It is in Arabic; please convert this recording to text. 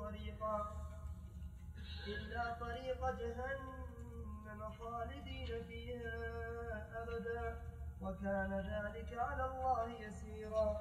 إلا طريق جهنم خالدين فيها أبدا وكان ذلك على الله يسيرا.